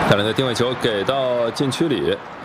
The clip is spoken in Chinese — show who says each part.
Speaker 1: 漂亮的定位球给到禁区里。